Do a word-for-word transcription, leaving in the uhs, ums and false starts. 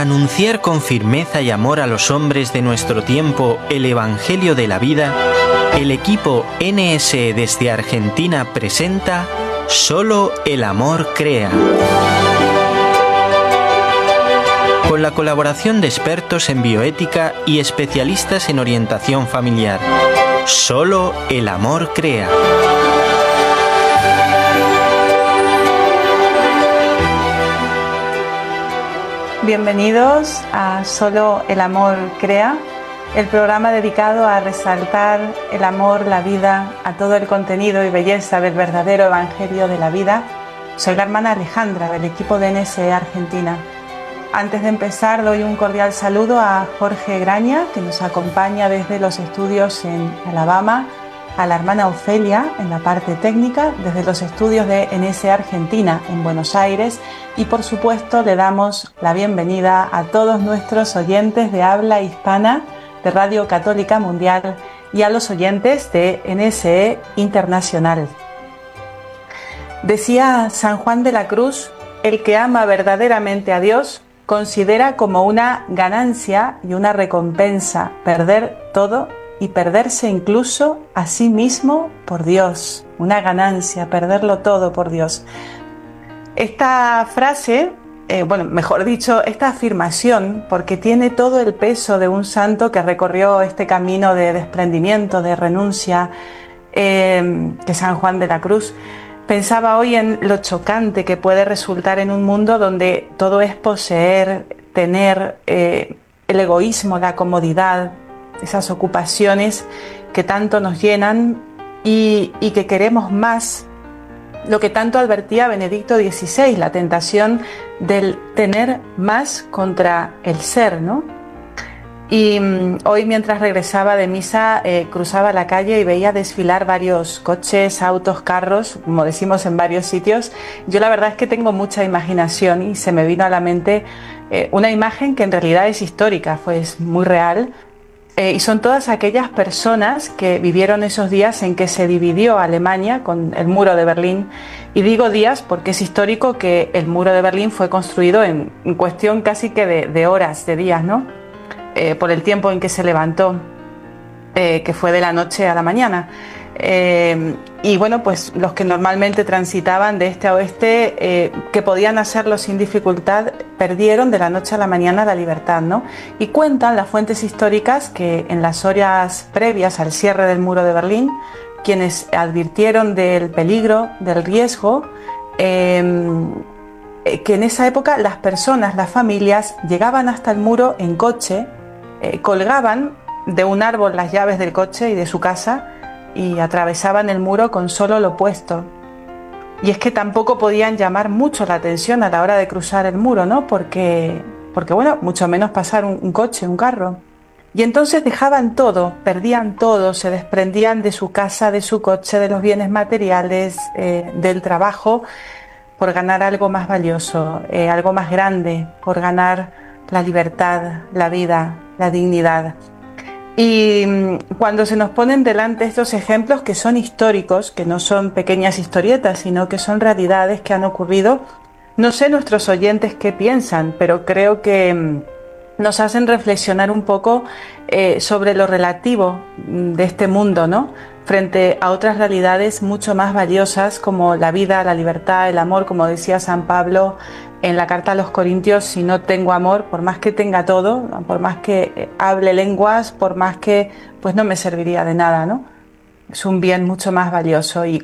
anunciar con firmeza y amor a los hombres de nuestro tiempo el Evangelio de la vida, el equipo N S E desde Argentina presenta Solo el amor crea. Con la colaboración de expertos en bioética y especialistas en orientación familiar. Solo el amor crea. Bienvenidos a Solo el amor crea, el programa dedicado a resaltar el amor, la vida, a todo el contenido y belleza del verdadero Evangelio de la vida. Soy la hermana Alejandra del equipo de N S E Argentina. Antes de empezar doy un cordial saludo a Jorge Graña, que nos acompaña desde los estudios en Alabama, a la hermana Ofelia en la parte técnica, desde los estudios de N S E Argentina en Buenos Aires, y por supuesto le damos la bienvenida a todos nuestros oyentes de habla hispana de Radio Católica Mundial y a los oyentes de N S E Internacional. Decía San Juan de la Cruz: el que ama verdaderamente a Dios considera como una ganancia y una recompensa perder todo y perderse incluso a sí mismo por Dios. Una ganancia, perderlo todo por Dios. Esta frase, eh, bueno, mejor dicho, esta afirmación, porque tiene todo el peso de un santo que recorrió este camino de desprendimiento, de renuncia, eh, que San Juan de la Cruz. Pensaba hoy en lo chocante que puede resultar en un mundo donde todo es poseer, tener, eh, el egoísmo, la comodidad, esas ocupaciones que tanto nos llenan y, y que queremos más, lo que tanto advertía Benedicto dieciséis, la tentación del tener más contra el ser, ¿no? Y um, hoy, mientras regresaba de misa, eh, cruzaba la calle y veía desfilar varios coches, autos, carros, como decimos en varios sitios. Yo la verdad es que tengo mucha imaginación y se me vino a la mente eh, una imagen que en realidad es histórica, pues muy real. Eh, y son todas aquellas personas que vivieron esos días en que se dividió Alemania con el muro de Berlín. Y digo días porque es histórico que el muro de Berlín fue construido en, en cuestión casi que de, de horas, de días, ¿no? Eh, por el tiempo en que se levantó, eh, que fue de la noche a la mañana. Eh, y bueno, pues los que normalmente transitaban de este a oeste, eh, que podían hacerlo sin dificultad, perdieron de la noche a la mañana la libertad, ¿no? Y cuentan las fuentes históricas que en las horas previas al cierre del muro de Berlín, quienes advirtieron del peligro, del riesgo, eh, que en esa época las personas, las familias, llegaban hasta el muro en coche, eh, colgaban de un árbol las llaves del coche y de su casa y atravesaban el muro con solo lo puesto. Y es que tampoco podían llamar mucho la atención a la hora de cruzar el muro, ¿no? Porque, porque bueno, mucho menos pasar un, un coche, un carro. Y entonces dejaban todo, perdían todo, se desprendían de su casa, de su coche, de los bienes materiales, eh, del trabajo, por ganar algo más valioso, eh, algo más grande, por ganar la libertad, la vida, la dignidad. Y cuando se nos ponen delante estos ejemplos que son históricos, que no son pequeñas historietas, sino que son realidades que han ocurrido, no sé nuestros oyentes qué piensan, pero creo que nos hacen reflexionar un poco eh, sobre lo relativo de este mundo, ¿no? Frente a otras realidades mucho más valiosas como la vida, la libertad, el amor, como decía San Pablo en la carta a los Corintios: si no tengo amor, por más que tenga todo, por más que hable lenguas, por más que, pues no me serviría de nada, ¿no? Es un bien mucho más valioso. Y